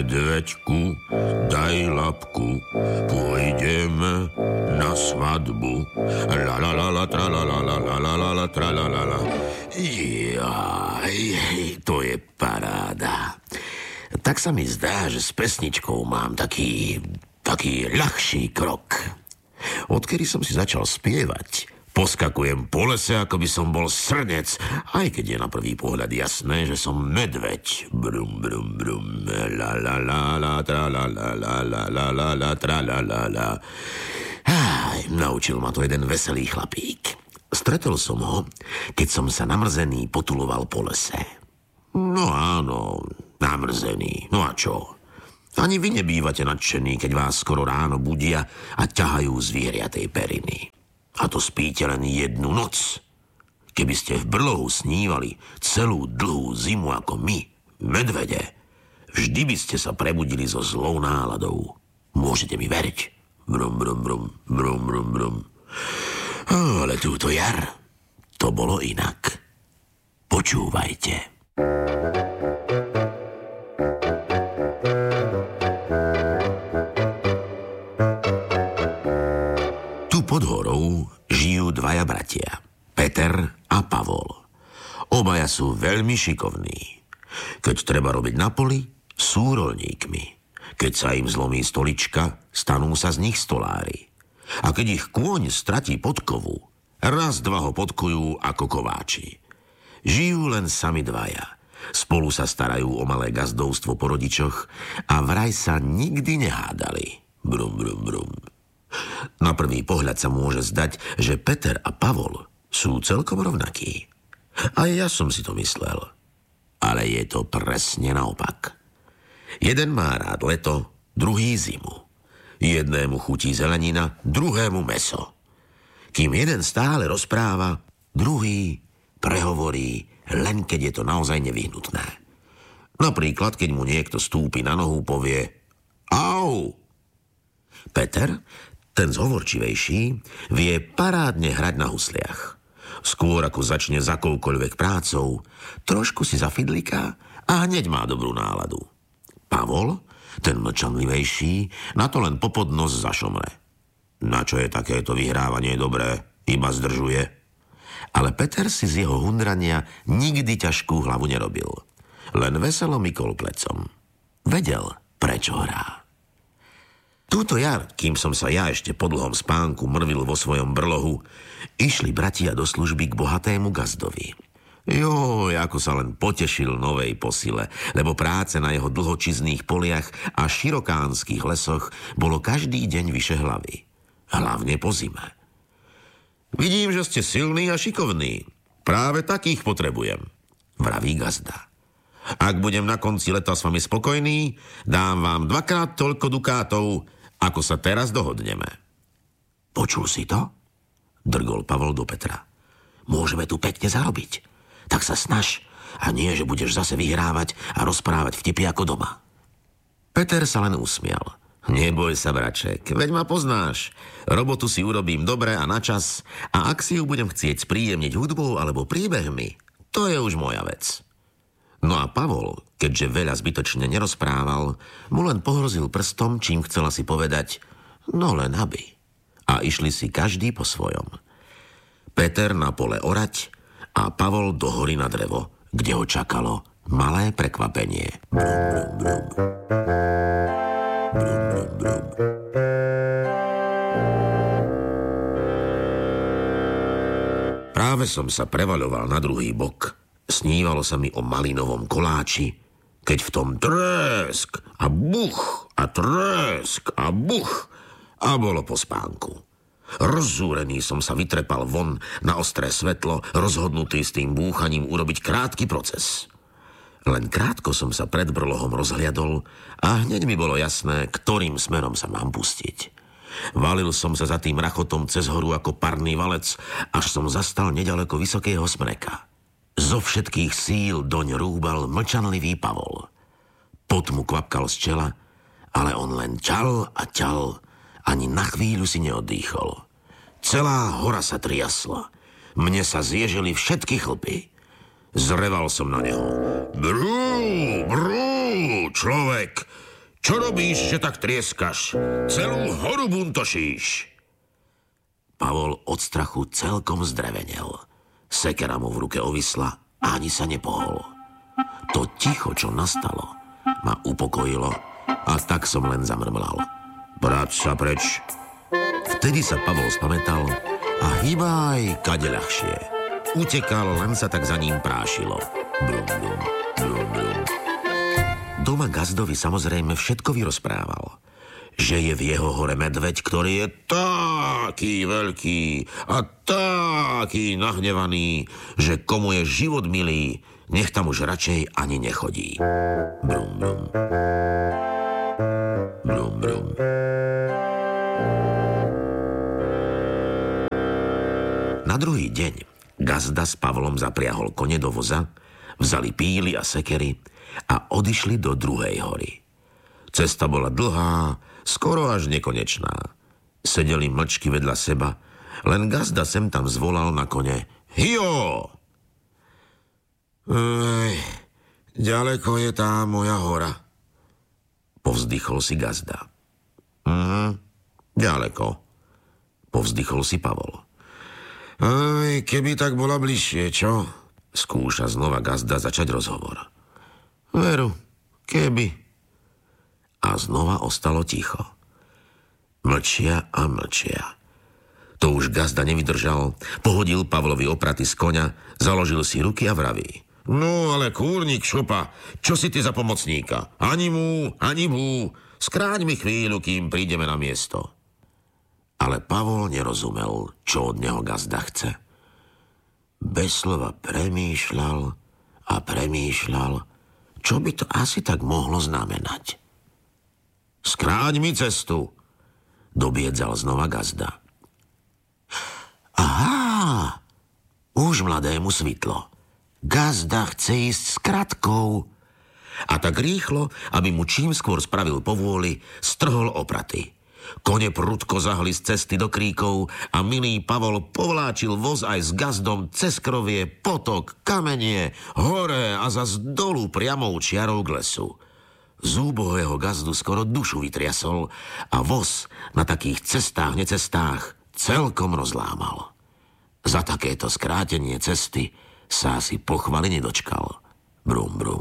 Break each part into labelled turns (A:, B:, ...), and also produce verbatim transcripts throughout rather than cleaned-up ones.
A: Medveďku, daj labku, pôjdeme na svadbu. La la la la tra la la la la la la la tra la la la. Jaj, to je paráda. Tak sa mi zdá, že s pesničkou mám taký, taký ľahší krok. Odkedy som si začal spievať, poskakujem po lese, ako by som bol srnec, aj keď je na prvý pohľad jasné, že som medveď. Brum, brum, brum, la la la la, tra la la la la la la la, tra la la la. Aj, naučil ma to jeden veselý chlapík. Stretol som ho, keď som sa namrzený potuloval po lese. No áno, namrzený, no a čo? Ani vy nebývate nadšení, keď vás skoro ráno budia a ťahajú zvieriatej periny. A to spíte len jednu noc. Keby ste v brlohu snívali celú dlhú zimu ako my, medvede, vždy by ste sa prebudili so zlou náladou. Môžete mi veriť? Brum, brum, brum, brum, brum, brum. Oh, ale túto jar, to bolo inak. Počúvajte. Pod horou žijú dvaja bratia, Peter a Pavol. Obaja sú veľmi šikovní. Keď treba robiť na poli, sú roľníkmi. Keď sa im zlomí stolička, stanú sa z nich stolári. A keď ich kôň stratí podkovu, raz dva ho podkujú ako kováči. Žijú len sami dvaja. Spolu sa starajú o malé gazdovstvo po rodičoch a vraj sa nikdy nehádali. Brum, brum, brum. Na prvý pohľad sa môže zdať, že Peter a Pavol sú celkom rovnakí. A ja som si to myslel. Ale je to presne naopak. Jeden má rád leto, druhý zimu. Jednému chutí zelenina, druhému mäso. Kým jeden stále rozpráva, druhý prehovorí, len keď je to naozaj nevyhnutné. Napríklad, keď mu niekto stúpi na nohu, povie au. Peter, ten zhovorčivejší, vie parádne hrať na husliach. Skôr ako začne za akoukoľvek prácou, trošku si zafidliká a hneď má dobrú náladu. Pavol, ten mlčanlivejší, na to len popod nos zašomre. Na čo je takéto vyhrávanie dobré, iba zdržuje. Ale Peter si z jeho hundrania nikdy ťažkú hlavu nerobil. Len veselo mykol plecom. Vedel, prečo hrá. Túto jar, kým som sa ja ešte po dlhom spánku mrvil vo svojom brlohu, išli bratia do služby k bohatému gazdovi. Joj, ako sa len potešil novej posile, lebo práce na jeho dlhočizných poliach a širokánskych lesoch bolo každý deň vyše hlavy. Hlavne po zime. Vidím, že ste silní a šikovní. Práve takých potrebujem, vraví gazda. Ak budem na konci leta s vami spokojný, dám vám dvakrát toľko dukátov, ako sa teraz dohodneme. Počul si to? Drgol Pavol do Petra. Môžeme tu pekne zarobiť. Tak sa snaž a nie, že budeš zase vyhrávať a rozprávať vtipy ako doma. Peter sa len usmial. Neboj sa, braček, veď ma poznáš. Robotu si urobím dobre a na čas a ak si ju budem chcieť spríjemniť hudbou alebo príbehmi, to je už moja vec. No a Pavol, keďže veľa zbytočne nerozprával, mu len pohrozil prstom, čím chcela si povedať, no len aby. A išli si každý po svojom. Peter na pole orať a Pavol do hory na drevo, kde ho čakalo malé prekvapenie. Brum, brum, brum. Brum, brum, brum. Práve som sa prevaľoval na druhý bok. Snívalo sa mi o malinovom koláči, keď v tom tresk a buch a tresk a buch a bolo po spánku. Rozzúrený som sa vytrepal von na ostré svetlo, rozhodnutý s tým búchaním urobiť krátky proces. Len krátko som sa pred brlohom rozhliadol a hneď mi bolo jasné, ktorým smerom sa mám pustiť. Valil som sa za tým rachotom cez horu ako parný valec, až som zastal nedaleko vysokého smreka. Zo všetkých síl doň rúbal mlčanlivý Pavol. Pot mu kvapkal z čela, ale on len ťal a ťal, ani na chvíľu si neoddýchol. Celá hora sa triasla. Mne sa zježili všetky chlpy. Zreval som na neho. Brú, brú, človek, Čo robíš, že tak trieskaš? Celú horu buntošíš. Pavol od strachu celkom zdrevenel. Sekera mu v ruke ovisla a ani sa nepohol. To ticho, čo nastalo, ma upokojilo a tak som len zamrmlal. Brať sa preč. Vtedy sa Pavol spamätal a hýbaj kade ľahšie. Utekal, len sa tak za ním prášilo. Brum, brum, brum, brum. Doma gazdovi samozrejme všetko vyrozprával. Že je v jeho hore medveď, ktorý je taký veľký a taký nahnevaný, že komu je život milý, nech tam už radšej ani nechodí. Brum, brum. Brum, brum. Na druhý deň gazda s Pavlom zapriahol kone do voza, vzali píly a sekery a odišli do druhej hory. Cesta bola dlhá, skoro až nekonečná. Sedeli mlčky vedľa seba, len gazda sem tam zvolal na kone. Hio! Ej, ďaleko je tá moja hora. Povzdychol si gazda. Mhm, ďaleko. Povzdychol si Pavol. Ej, keby tak bola bližšie, čo? Skúša znova gazda začať rozhovor. Veru, keby. A znova ostalo ticho. Mlčia a mlčia. To už gazda nevydržal, pohodil Pavlovi opraty z koňa, založil si ruky a vraví. No ale kúrnik šopa, čo si ty za pomocníka? Ani mu, ani mu. Skráť mi chvíľu, kým prídeme na miesto. Ale Pavol nerozumel, čo od neho gazda chce. Bez slova premýšľal a premýšľal, čo by to asi tak mohlo znamenať. Skráť mi cestu, dobiedzal znova gazda. Aha, už mladému svitlo. Gazda chce ísť s kratkou. A tak rýchlo, aby mu čím skôr spravil povôli, strhol opraty. Kone prudko zahli z cesty do kríkov a milý Pavol povláčil voz aj s gazdom cez krovie, potok, kamenie, hore a zas dolu priamou čiarou k lesu. Z úbohého gazdu skoro dušu vytriasol a voz na takých cestách, necestách celkom rozlámal. Za takéto skrátenie cesty sa asi pochvaly nedočkal. Brum, brum.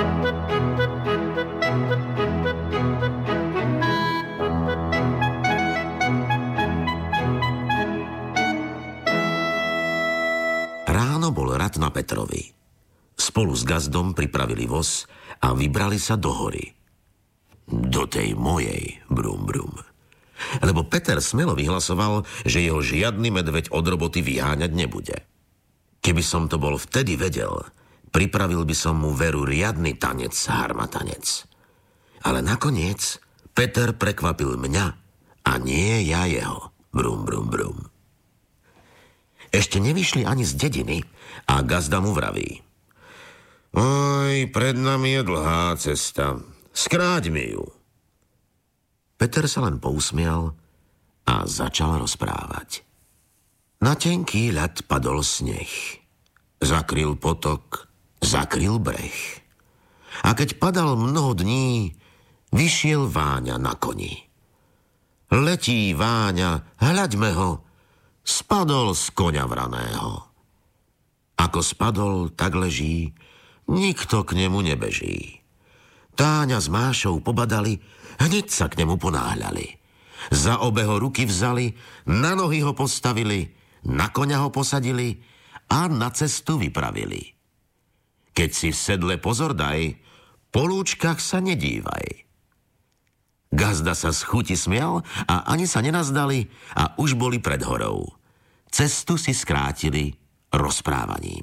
A: Ráno bol rad na Petrovi. Spolu s gazdom pripravili voz a vybrali sa do hory. Do tej mojej, brum, brum. Lebo Peter smelo vyhlasoval, že jeho žiadny medveď od roboty vyháňať nebude. Keby som to bol vtedy vedel, pripravil by som mu veru riadny tanec, harmatanec. Ale nakoniec Peter prekvapil mňa a nie ja jeho. Brum, brum, brum. Ešte nevyšli ani z dediny a gazda mu vraví. Oj, pred nami je dlhá cesta. Skráť mi ju. Peter sa len pousmial a začal rozprávať. Na tenký ľad padol sneh. Zakryl potok, zakryl breh. A keď padal mnoho dní, vyšiel Váňa na koni. Letí Váňa, hľaďme ho, spadol z koňa vraného. Ako spadol, tak leží, nikto k nemu nebeží. Táňa s Mášou pobadali, hneď sa k nemu ponáhľali. Za obe ho ruky vzali, na nohy ho postavili, na koňa ho posadili a na cestu vypravili. Keď si v sedle pozor daj, po lúčkach sa nedívaj. Gazda sa z chuti smial a ani sa nenazdali a už boli pred horou. Cestu si skrátili rozprávaním.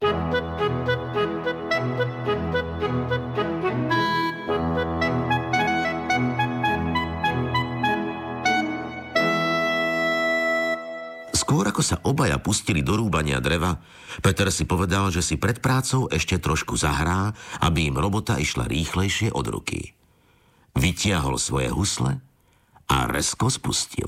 A: Skôr ako sa obaja pustili do rúbania dreva, Peter si povedal, že si pred prácou ešte trošku zahrá, aby im robota išla rýchlejšie od ruky. Vytiahol svoje husle a rezko spustil.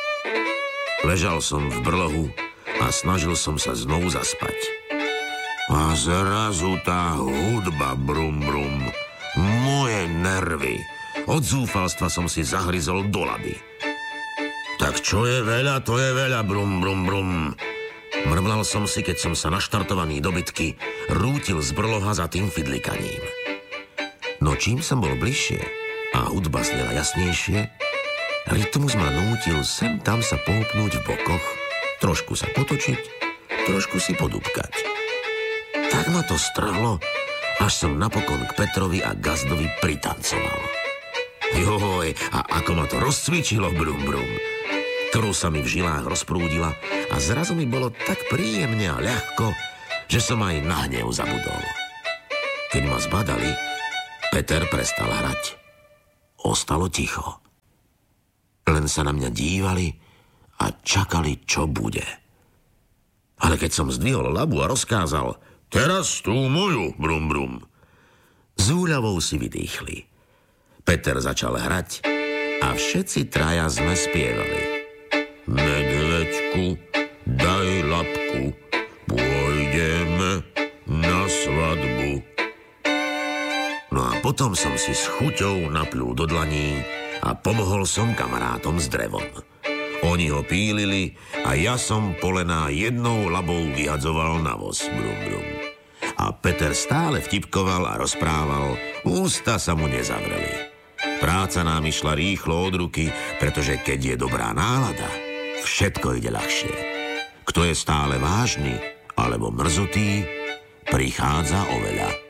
A: Ležal som v brlohu a snažil som sa znovu zaspať. A zrazu tá hudba, brum, brum. Moje nervy. Od zúfalstva som si zahryzol do laby. Tak čo je veľa, to je veľa, brum, brum, brum. Mrmlal som si, keď som sa naštartovaný do bitky rútil z brloha za tým fidlikaním. No čím som bol bližšie a hudba znela jasnejšie, rytmus ma nútil sem tam sa pohupnúť v bokoch, trošku sa potočiť, trošku si podúbkať. Tak ma to strhlo, až som napokon k Petrovi a Gazdovi pritancoval. Joj, a ako ma to rozcvičilo, brum, brum. Krv sa mi v žilách rozprúdila a zrazu mi bolo tak príjemne a ľahko, že som aj na hnev zabudol. Keď ma zbadali, Peter prestal hrať. Ostalo ticho. Len sa na mňa dívali a čakali, čo bude. Ale keď som zdvihol labu a rozkázal: teraz tú moju, brum, brum, s úľavou si vydýchli. Peter začal hrať a všetci traja sme spievali. Medveďku, daj labku, pôjdeme na svadbu. No a potom som si s chuťou napľul do dlaní a pomohol som kamarátom s drevom. Oni ho pílili a ja som polená jednou labou vyhadzoval na voz, brum, brum. A Peter stále vtipkoval a rozprával, ústa sa mu nezavreli. Práca nám išla rýchlo od ruky, pretože keď je dobrá nálada, všetko ide ľahšie. Kto je stále vážny alebo mrzutý, prichádza oveľa